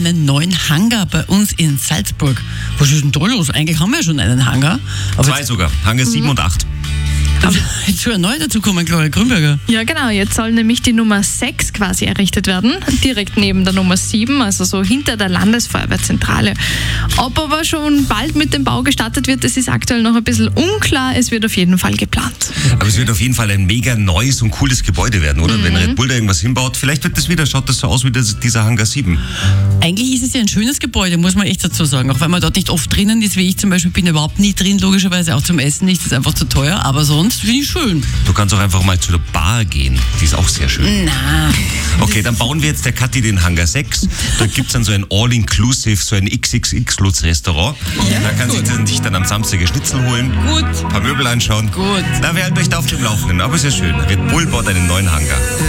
einen neuen Hangar bei uns in Salzburg. Was ist denn da los? Eigentlich haben wir ja schon einen Hangar. Aber 2 sogar. Hangar 7 und 8. jetzt soll ja neu dazukommen, Gloria Grünberger. Ja, genau. Jetzt soll nämlich die Nummer 6 quasi errichtet werden. Direkt neben der Nummer 7, also so hinter der Landesfeuerwehrzentrale. Ob aber schon bald mit dem Bau gestartet wird, das ist aktuell noch ein bisschen unklar. Es wird auf jeden Fall geplant. Aber es wird auf jeden Fall ein mega neues und cooles Gebäude werden, oder? Wenn Red Bull da irgendwas hinbaut, vielleicht wird das wieder, schaut das so aus wie dieser Hangar 7. Eigentlich ist es ja ein schönes Gebäude, muss man echt dazu sagen. Auch wenn man dort nicht oft drinnen ist, wie ich zum Beispiel, bin überhaupt nie drin, logischerweise auch zum Essen nicht. Das ist einfach zu teuer, aber sonst finde ich schön. Du kannst auch einfach mal zu der Bar gehen, die ist auch sehr schön. Na. Okay, dann bauen wir jetzt der Kathi den Hangar 6. Da gibt es dann so ein All-Inclusive, so ein XXX-Lutz-Restaurant. Da kann sich dann am Samstag ein Schnitzel holen, Gut. ein paar Möbel anschauen. Gut. Na, wir halten euch da auf dem Laufenden, aber ist ja schön. Red Bull baut einen neuen Hangar.